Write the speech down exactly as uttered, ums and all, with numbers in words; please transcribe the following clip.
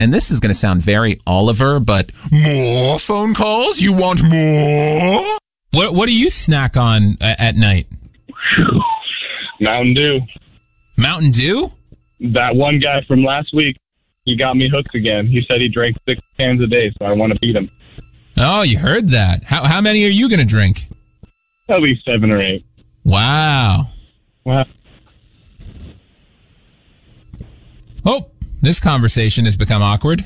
and this is going to sound very Oliver, but more phone calls? You want more? What What do you snack on uh, at night? Mountain Dew. Mountain Dew? That one guy from last week, he got me hooked again. He said he drank six cans a day, so I want to beat him. Oh, you heard that. How How many are you going to drink? At least seven or eight. Wow. Wow. Oh, this conversation has become awkward.